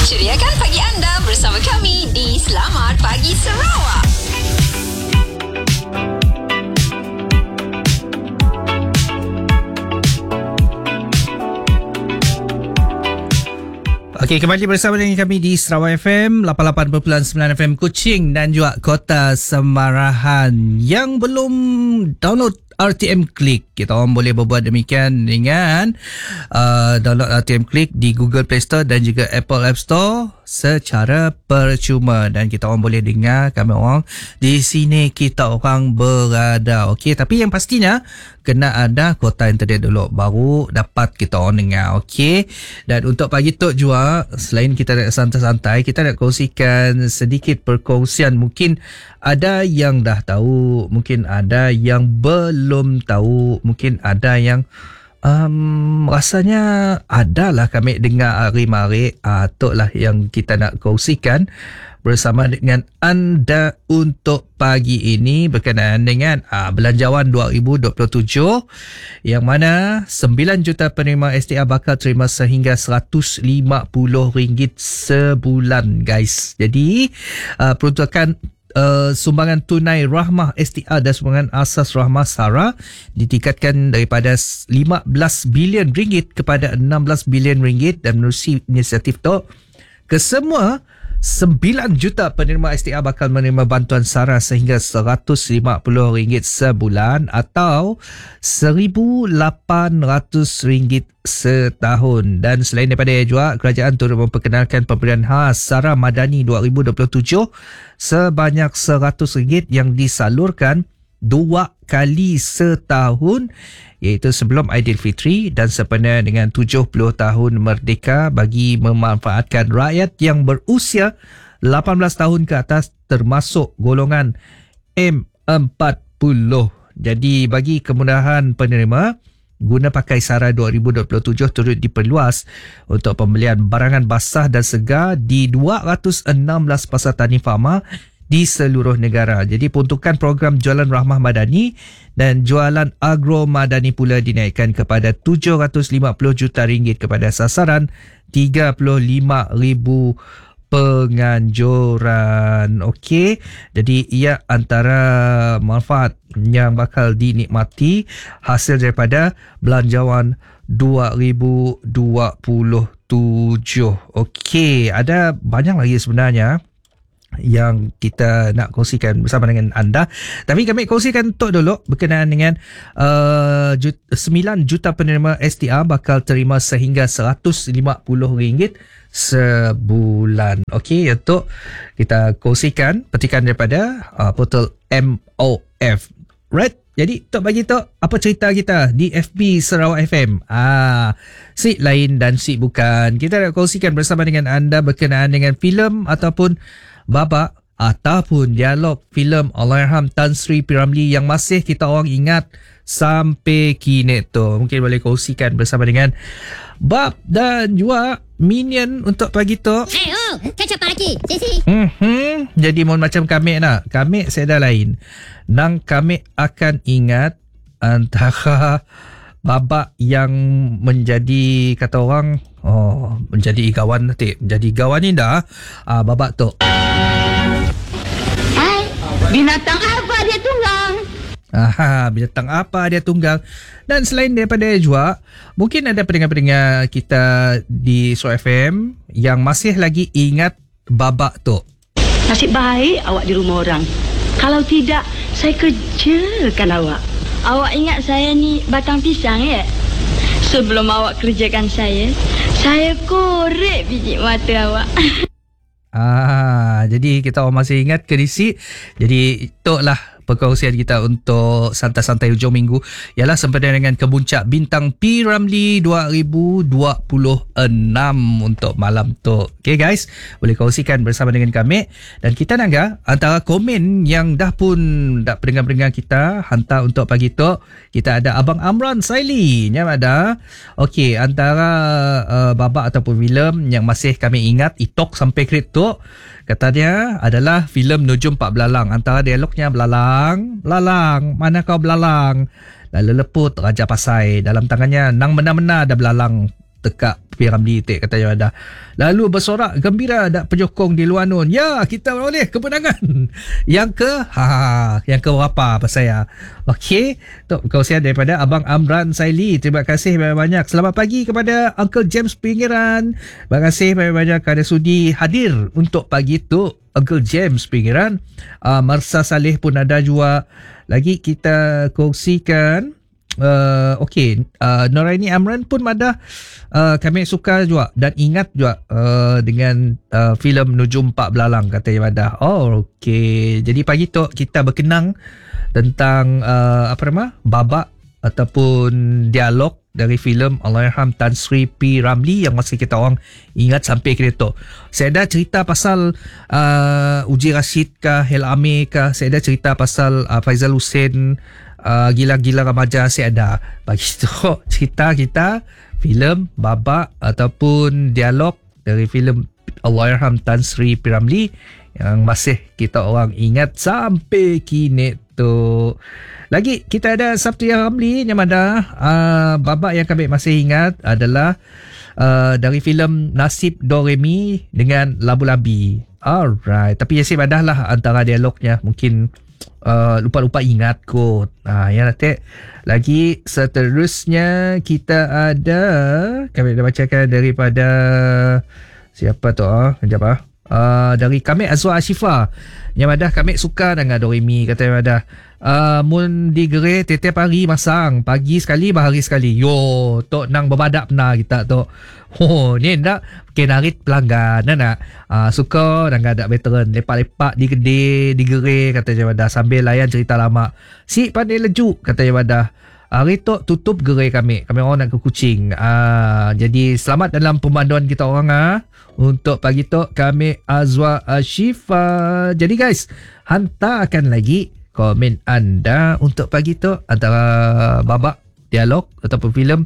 Ceriakan pagi anda bersama kami di Selamat Pagi Sarawak. Okey, kembali bersama dengan kami di Sarawak FM 88.9 FM Kuching dan juga Kota Semarahan. Yang belum download RTM Click, kita orang boleh berbuat demikian dengan download RTM Click di Google Play Store dan juga Apple App Store secara percuma, dan kita orang boleh dengar kami orang di sini kita orang berada. Okey, tapi yang pastinya kena ada kuota internet dulu baru dapat kita orang dengar. Okey, dan untuk pagi tu juga, selain kita nak santai-santai, kita nak kongsikan sedikit perkongsian. Mungkin ada yang dah tahu, mungkin ada yang belum tahu, mungkin ada yang rasanya adalah kami dengar hari-hari. Itulah yang kita nak kongsikan bersama dengan anda untuk pagi ini berkenaan dengan Belanjawan 2027, yang mana 9 juta penerima STR bakal terima sehingga RM150 sebulan, guys. Jadi peruntukan sumbangan tunai rahmah STR dan sumbangan asas rahmah SARA ditingkatkan daripada RM15 bilion kepada RM16 bilion, dan menerusi inisiatif itu, kesemua 9 juta penerima STR bakal menerima bantuan SARA sehingga RM150 sebulan atau RM1,800 setahun. Dan selain daripada juga, kerajaan turut memperkenalkan pemberian khas SARA Madani 2027 sebanyak RM100 yang disalurkan 2 kali setahun, iaitu sebelum Aidilfitri dan sempena dengan 70 tahun Merdeka, bagi memanfaatkan rakyat yang berusia 18 tahun ke atas termasuk golongan M40. Jadi bagi kemudahan penerima, guna pakai SARA 2027 turut diperluas untuk pembelian barangan basah dan segar di 216 pasar tani farma di seluruh negara. Jadi peruntukan program jualan rahmah madani dan jualan agro madani pula dinaikkan kepada RM750 juta kepada sasaran 35,000 penganjuran. Okey, jadi ia antara manfaat yang bakal dinikmati hasil daripada Belanjawan 2027. Okey, ada banyak lagi sebenarnya yang kita nak kongsikan bersama dengan anda, tapi kami kongsikan untuk dulu berkenaan dengan 9 juta penerima STR bakal terima sehingga RM150 sebulan. Okey, untuk kita kongsikan petikan daripada portal MOF. Right, jadi untuk bagi tu apa cerita kita di FB Sarawak FM. Sik lain dan sik bukan. Kita nak kongsikan bersama dengan anda berkenaan dengan filem ataupun babak ataupun dialog filem Allahyarham Tan Sri P. Ramlee yang masih kita orang ingat sampai kini tu. Mungkin boleh kongsikan bersama dengan Bab dan juga Minion untuk pagi tu. Catch up lagi, Sisi. Jadi mohon macam kami nak. Kami saya dah lain. Nang kami akan ingat antara babak yang menjadi kata orang menjadi igawan nanti. Menjadi igawan ni dah babak tu. Binatang apa dia tunggang? Binatang apa dia tunggang. Dan selain daripada juga, mungkin ada pendengar-pendengar kita di Sarawak FM yang masih lagi ingat babak tu. Nasib baik awak di rumah orang. Kalau tidak, saya kerjakan awak. Awak ingat saya ni batang pisang ya? Sebelum awak kerjakan saya korek biji mata awak. Jadi kita orang masih ingat kedisi. Jadi itulah perkongsian kita untuk santai-santai hujung minggu, ialah sempena dengan kemuncak bintang P. Ramlee 2026 untuk malam tu. Okay guys, boleh kongsikan bersama dengan kami. Dan kita nak antara komen yang dah pendengar-pendengar kita hantar untuk pagi tu, kita ada Abang Amran Saili yang ada. Okey, antara babak ataupun filem yang masih kami ingat itok sampai kredit tu, kata dia adalah filem Nujum Pak Belalang. Antara dialognya, Belalang, mana kau belalang? Lalu leput Raja Pasai. Dalam tangannya nang mena-mena ada belalang. tekak Piramli tek katanya ada. Lalu bersorak gembira dak penyokong di luar nun. Ya, kita boleh kemenangan. Yang ke berapa pasal saya. Okey, tu perkongsian daripada Abang Amran Saili. Terima kasih banyak-banyak. Selamat pagi kepada Uncle James Pinggiran. Terima kasih banyak-banyak kerana sudi hadir untuk pagi tu Uncle James Pinggiran. Marsa Saleh pun ada juga. Lagi kita kongsikan Noraini Amran pun ada kami suka juga dan ingat juga dengan filem Nujum Pak Belalang katanya ada. Okey, jadi pagi tu kita berkenang tentang babak ataupun dialog dari filem Allahyarham Tan Sri P. Ramlee yang masih kita orang ingat sampai kini tu. Saya dah cerita pasal Uji Rashid kah, Hel Amir kah, saya dah cerita pasal Faizal Hussein, Gila-Gila Remaja, saya ada bagi tu cerita kita filem babak ataupun dialog dari filem Allahyarham Tan Sri P. Ramlee yang masih kita orang ingat sampai kini tu. Lagi kita ada Sabtu Yang Ramlee yang ada babak yang kami masih ingat adalah dari filem Nasib Doremi dengan Labu Labi. Alright, tapi Yasib adahlah antara dialognya mungkin lupa-lupa ingat kot. Ya nanti lagi seterusnya kita ada kami dah bacakan daripada siapa tu sekejap dari kami Azwa Ashifa yang ada kami suka dengan Doremi kata yang ada mun digere tiap hari masang pagi sekali bahari sekali yo tok nang berbadak pernah kita tok ni ndak kenarit pelanggan nak suka dan ada veteran lepak-lepak di kedai digere kata yang ada sambil layan cerita lama si pandai lejuk kata yang ada. Hari tu tutup gerai kami orang nak ke Kuching. Jadi selamat dalam pemanduan kita orang untuk pagi tu kami Azwa Ashifa. Jadi guys, hantarkan lagi komen anda untuk pagi tu antara babak dialog ataupun filem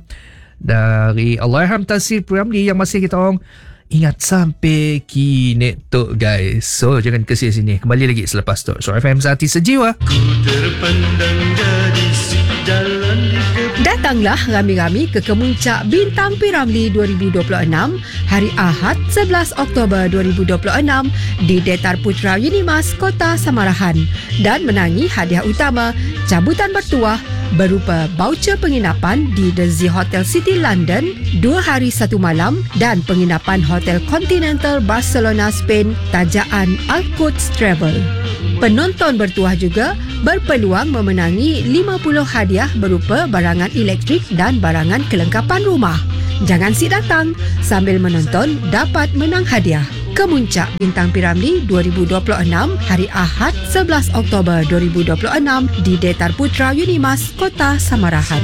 dari Allahyarham Tan Sri P. Ramlee yang masih kita orang ingat sampai kini tu guys. So jangan ke sini, kembali lagi selepas tu. Suara FM Hati Sejiwa. Ku terpandang gadis jalan di Datanglah rami-rami ke Kemuncak Bintang P. Ramlee 2026 hari Ahad 11 Oktober 2026 di Detar Putra Unimas, Kota Samarahan dan menangi hadiah utama cabutan bertuah berupa baucer penginapan di The Z Hotel City London 2 hari 1 malam dan penginapan Hotel Continental Barcelona Spain tajaan Al-Quds Travel. Penonton bertuah juga berpeluang memenangi 50 hadiah berupa barangan elektrik dan barangan kelengkapan rumah. Jangan si datang sambil menonton dapat menang hadiah. Kemuncak Bintang P. Ramlee 2026 hari Ahad 11 Oktober 2026 di Detar Putra Unimas, Kota Samarahan.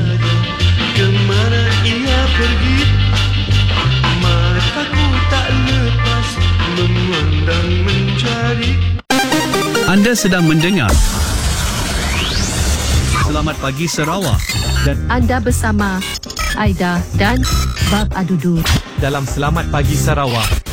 kemana ia pergi, mataku tak lepas memandang mencari. Anda sedang mendengar Selamat Pagi Sarawak dan anda bersama Aida dan Bab Adudu dalam Selamat Pagi Sarawak.